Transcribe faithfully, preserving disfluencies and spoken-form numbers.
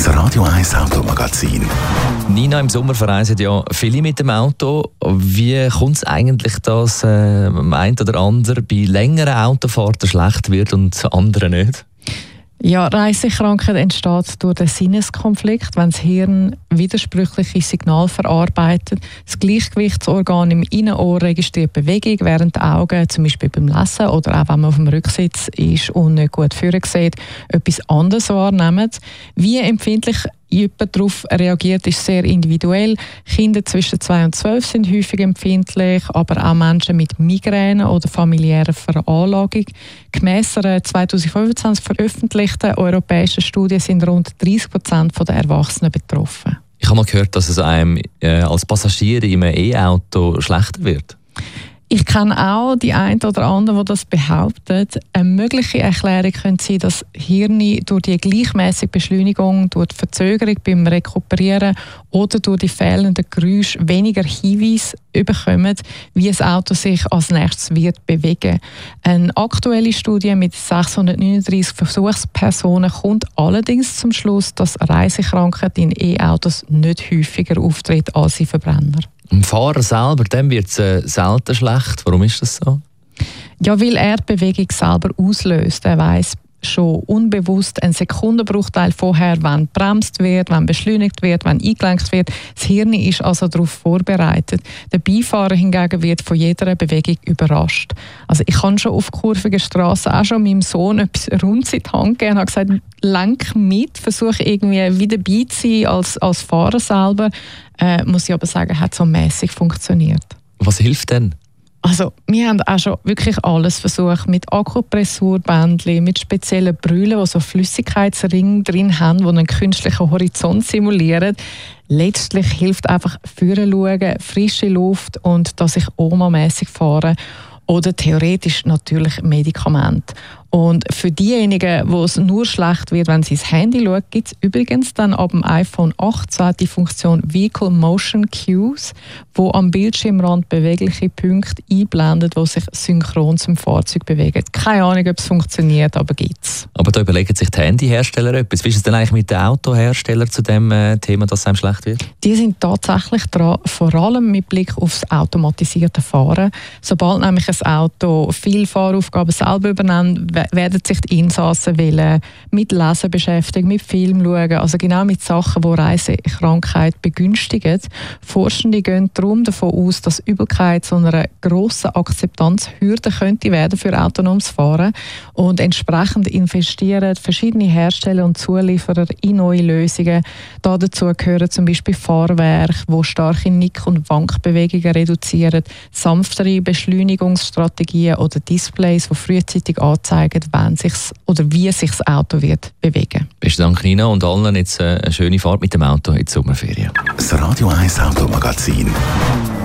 Das Radio eins Automagazin. Nina, im Sommer verreisen ja viele mit dem Auto. Wie kommt es eigentlich, dass äh, ein oder andere bei längeren Autofahrten schlecht wird und andere nicht? Ja, Reiskrankheit entsteht durch den Sinneskonflikt, wenn das Hirn widersprüchliche Signale verarbeitet. Das Gleichgewichtsorgan im Innenohr registriert Bewegung, während die Augen, zum Beispiel beim Lesen oder auch wenn man auf dem Rücksitz ist und nicht gut führen sieht, etwas anderes wahrnehmen. Wie empfindlich jemand darauf reagiert, ist sehr individuell. Kinder zwischen zwei und zwölf sind häufig empfindlich, aber auch Menschen mit Migräne oder familiärer Veranlagung. Gemäss einer zwanzig fünfundzwanzig veröffentlichten europäischen Studie sind rund dreißig Prozent der Erwachsenen betroffen. Ich habe mal gehört, dass es einem äh, als Passagier in einem E-Auto schlechter wird. Ich kenne auch die einen oder anderen, die das behaupten. Eine mögliche Erklärung könnte sein, dass Hirne durch die gleichmäßige Beschleunigung, durch die Verzögerung beim Rekuperieren oder durch die fehlenden Geräusche weniger Hinweise bekommen, wie das Auto sich als nächstes wird bewegen. Eine aktuelle Studie mit sechshundertneununddreißig Versuchspersonen kommt allerdings zum Schluss, dass Reisekrankheit in E-Autos nicht häufiger auftritt als in Verbrenner. Dem Fahrer selber wird es äh, selten schlecht. Warum ist das so? Ja, weil er die Bewegung selber auslöst. Er weiss schon unbewusst einen Sekundenbruchteil vorher, wann bremst wird, wann beschleunigt wird, wann eingelenkt wird. Das Hirn ist also darauf vorbereitet. Der Beifahrer hingegen wird von jeder Bewegung überrascht. Also ich kann schon auf kurvigen Strassen auch schon meinem Sohn etwas Rundes in die Hand geben und habe gesagt, lenk mit, versuche irgendwie wieder dabei zu sein als, als Fahrer selber. Äh, muss ich aber sagen, hat so mäßig funktioniert. Was hilft denn? Also, wir haben auch schon wirklich alles versucht, mit Akupressurbändchen, mit speziellen Brüllen, die so Flüssigkeitsringe drin haben, die einen künstlichen Horizont simulieren. Letztlich hilft einfach Führen schauen, frische Luft und dass ich Oma-mässig fahre. Oder theoretisch natürlich Medikamente. Und für diejenigen, wo es nur schlecht wird, wenn sie ins Handy schauen, gibt es übrigens dann ab dem iPhone achtzehn die Funktion Vehicle Motion Cues, wo am Bildschirmrand bewegliche Punkte einblendet, die sich synchron zum Fahrzeug bewegen. Keine Ahnung, ob es funktioniert, aber gibt es. Aber da überlegen sich die Handyhersteller etwas. Wie ist es denn eigentlich mit den Autoherstellern zu dem äh, Thema, dass es einem schlecht wird? Die sind tatsächlich dran, vor allem mit Blick aufs automatisierte Fahren. Sobald nämlich ein Auto viele Fahraufgaben selber übernimmt, werden sich die Insassen wollen mit Lesen beschäftigen, mit Film schauen, also genau mit Sachen, die Reisekrankheit begünstigen. Forschende gehen darum davon aus, dass Übelkeit zu einer grossen Akzeptanzhürde könnte werden für autonomes Fahren und entsprechend investieren verschiedene Hersteller und Zulieferer in neue Lösungen. Da dazu gehören zum Beispiel Fahrwerke, die starke Nick- und Wankbewegungen reduzieren, sanftere Beschleunigungsstrategien oder Displays, die frühzeitig anzeigen, wann sich's oder wie sich das Auto wird bewegen. Besten Dank, Nina, und allen jetzt eine schöne Fahrt mit dem Auto in die Sommerferien. Das Radio eins Automagazin.